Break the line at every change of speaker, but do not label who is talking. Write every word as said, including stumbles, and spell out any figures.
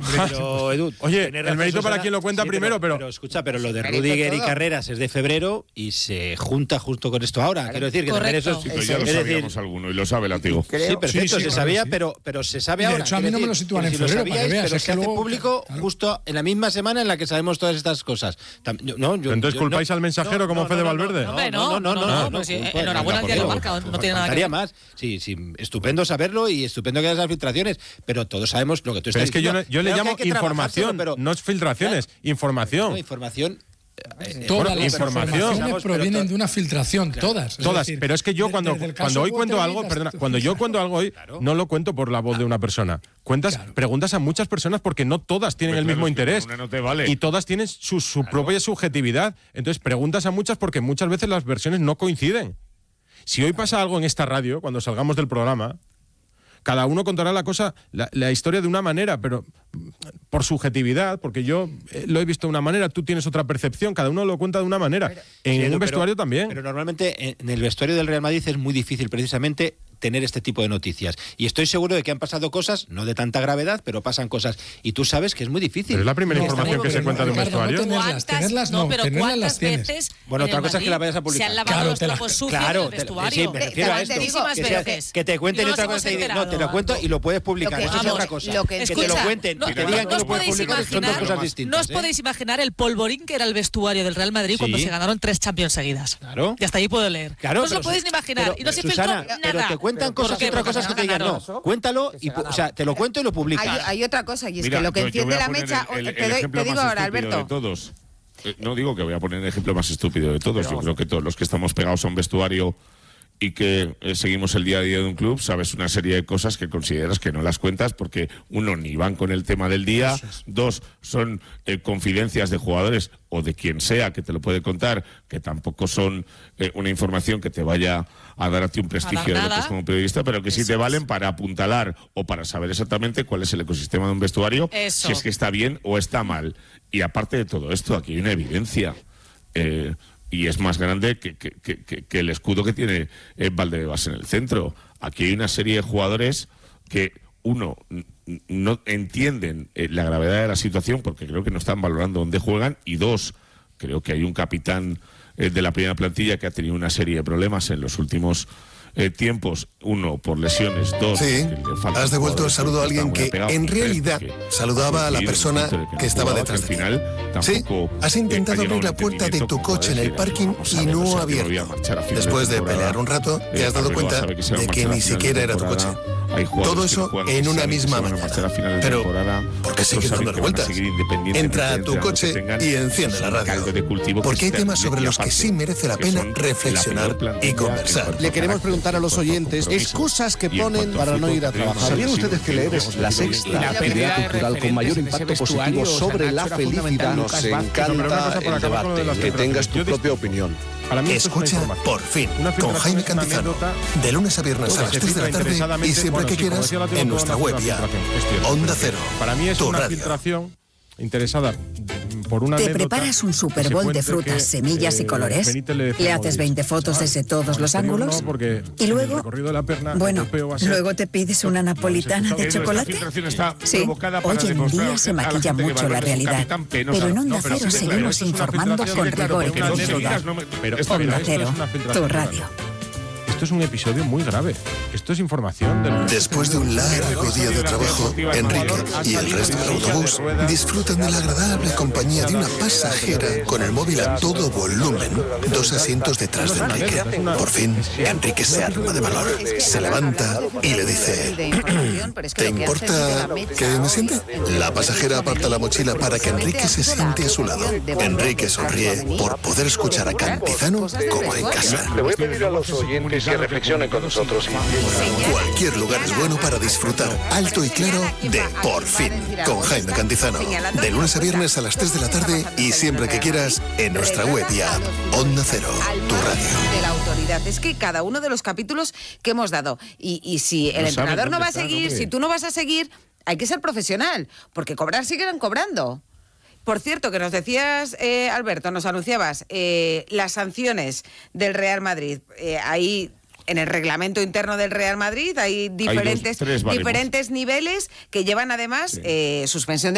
Pero, Edu,
oye, el mérito para quien lo cuenta
sí,
primero,
pero,
pero...
pero escucha, pero lo de Rudiger y Carreras es de febrero y se junta justo con esto ahora. Claro. Quiero decir que también eso es...
Sí, pero ya lo sabíamos decir, alguno y lo sabe Látigo.
Sí, perfecto,
sí, sí,
se
claro,
sabía,
sí.
pero, pero se sabe
de
ahora.
De hecho, a mí no
decir,
me lo sitúan en
si
febrero,
lo sabíais,
para que veas.
Pero
Es
se
que
hace
luego,
público
claro.
justo en la misma semana en la que sabemos todas estas cosas. No, yo,
Entonces,
yo,
¿culpáis
no,
al mensajero
no,
como
no,
Fede
no,
Valverde?
No, hombre, no, no, no, no, no, sí, enhorabuena al diario Marca, no tiene nada que ver.
más. Sí, sí, estupendo saberlo y estupendo que haya esas filtraciones, pero todos sabemos lo que tú estás
pero es que
diciendo.
yo, yo le llamo información,
pero,
no es filtraciones,
claro,
información.
No, información.
Eh, todas
bueno,
las
información.
informaciones provienen de una filtración, claro, todas. Es
todas,
decir,
pero es que yo cuando, cuando hoy cuento algo, perdona, cuando yo cuento algo hoy, claro, no lo cuento por la voz de una persona. Cuentas, claro, preguntas a muchas personas porque no todas tienen pues el mismo claro, interés.
No te vale.
Y todas tienen su, su claro, propia subjetividad. Entonces preguntas a muchas porque muchas veces las versiones no coinciden. Si hoy pasa algo en esta radio, cuando salgamos del programa, cada uno contará la cosa, la, la historia de una manera, pero por subjetividad, porque yo lo he visto de una manera, tú tienes otra percepción, cada uno lo cuenta de una manera. Pero, en sí, un pero, vestuario también.
Pero normalmente en el vestuario del Real Madrid es muy difícil precisamente tener este tipo de noticias. Y estoy seguro de que han pasado cosas, no de tanta gravedad, pero pasan cosas. Y tú sabes que es muy difícil.
Pero es la primera no, información que se cuenta de un vestuario.
No tenerlas, tenerlas no,
no pero
tenerlas
¿cuántas
las tienes.
veces
bueno, otra cosa es que la vayas a publicar.
Se han lavado
claro,
los trapos sucios
claro,
en el vestuario.
Sí, me refiero a esto.
Que,
veces. que te cuenten
no
otra cosa y no, te lo cuento y lo puedes publicar.
Que,
Eso
vamos,
es otra cosa.
Lo que,
que
escucha,
te lo cuenten
no,
y te digan
no,
que
no
lo puedes publicar son dos cosas distintas.
No os podéis imaginar el polvorín que era el vestuario del Real Madrid cuando se ganaron tres Champions seguidas.
Claro.
Y hasta ahí puedo leer. No os lo podéis ni imaginar. Y no se filtró nada.
Pero te cuentan cosas y otras cosas que te digan no. Cuéntalo, y, o sea, te lo cuento y lo publicas.
Hay, hay otra cosa, y es
Mira,
que lo que
yo,
enciende
yo
la mecha.
El, el,
te, doy,
el
te digo ahora, Alberto.
De todos. Eh, no digo que voy a poner el ejemplo más estúpido de todos. Pero, yo creo que todos los que estamos pegados a un vestuario y que eh, seguimos el día a día de un club, sabes una serie de cosas que consideras que no las cuentas porque, uno, ni van con el tema del día, es. dos, son eh, confidencias de jugadores o de quien sea que te lo puede contar, que tampoco son eh, una información que te vaya a dar a ti un prestigio de lo que es como periodista, pero que sí te valen para apuntalar o para saber exactamente cuál es el ecosistema de un vestuario,
Eso.
si es que está bien o está mal. Y aparte de todo esto, aquí hay una evidencia. Eh, y es más grande que, que, que, que el escudo que tiene eh, Valdebebas en el centro. Aquí hay una serie de jugadores que, uno, no entienden eh, la gravedad de la situación porque creo que no están valorando dónde juegan, y dos, creo que hay un capitán eh, de la primera plantilla que ha tenido una serie de problemas en los últimos eh, tiempos, uno por lesiones, dos...
Sí, has devuelto el saludo a alguien que en realidad saludaba a la persona que estaba detrás de ti. Sí, has intentado abrir la puerta de tu coche en el parking y no ha abierto. Después de pelear un rato, te has dado cuenta de que ni siquiera era tu coche. Todo eso en una misma mañana. Pero, ¿por qué sigues dando vueltas? Entra a tu coche y enciende la radio. Porque hay temas sobre los que sí merece la pena reflexionar y conversar.
Le queremos preguntar a los oyentes excusas que ponen para no ir a trabajar.
¿Sabían ustedes que leer es la sexta actividad cultural con mayor impacto positivo sobre la felicidad? Nos encanta el debate, que tengas tu propia opinión.
Escucha Por Fin, con Jaime Cantizano, de lunes a viernes a las tres de la tarde y siempre que quieras en nuestra web y app. Onda Cero,
para mí es una filtración interesada por una
¿Te
anécdota
preparas un Super Bowl de frutas,
que,
semillas
eh,
y colores?
Le,
¿Le haces veinte fotos desde todos los ángulos?
No,
y luego,
de la perna,
bueno, luego te pides una napolitana de chocolate. Sí, hoy en día se maquilla mucho la realidad, pero en Onda Cero seguimos informando con rigor y credibilidad. Onda Cero, tu radio.
Esto es un episodio muy grave. Esto es información del...
Después de un largo día de trabajo, Enrique y el resto del autobús disfrutan de la agradable compañía de una pasajera con el móvil a todo volumen, dos asientos detrás de Enrique. Por fin, Enrique se arma de valor, se levanta y le dice: ¿te importa que me siente? La pasajera aparta la mochila para que Enrique se siente a su lado. Enrique sonríe por poder escuchar a Cantizano como en casa.
Le voy a pedir a los oyentes que reflexionen con nosotros.
Cualquier lugar es bueno para disfrutar alto y claro de Por Fin, con Jaime Cantizano. De lunes a viernes a las tres de la tarde y siempre que quieras en nuestra web y app. Onda Cero, tu radio.
De la autoridad. Es que cada uno de los capítulos que hemos dado, y, y si el entrenador no va a seguir, si tú no vas a seguir, hay que ser profesional, porque cobrar siguen cobrando. Por cierto, que nos decías, eh, Alberto, nos anunciabas eh, las sanciones del Real Madrid. Eh, ahí, en el reglamento interno del Real Madrid, hay diferentes, hay dos, diferentes niveles que llevan además sí. eh, suspensión de